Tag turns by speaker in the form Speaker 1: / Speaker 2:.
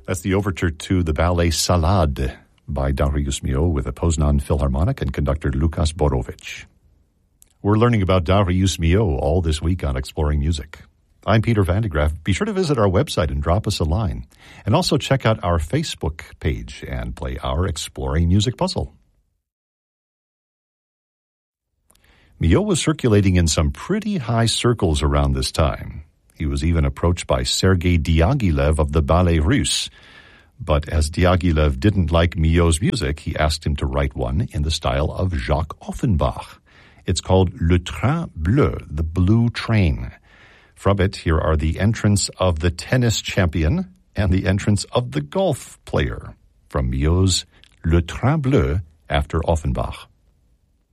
Speaker 1: That's the overture to the ballet Salade by Darius Milhaud with a Poznan Philharmonic and conductor Lukas Borowicz. We're learning about Darius Milhaud all this week on Exploring Music. I'm Peter Van de Graaff. Be sure to visit our website and drop us a line. And also check out our Facebook page and play our Exploring Music puzzle. Milhaud was circulating in some pretty high circles around this time. He was even approached by Sergei Diaghilev of the Ballet Russe. But as Diaghilev didn't like Milhaud's music, he asked him to write one in the style of Jacques Offenbach. It's called Le Train Bleu, the Blue Train. From it, here are the entrance of the tennis champion and the entrance of the golf player from Milhaud's Le Train Bleu after Offenbach.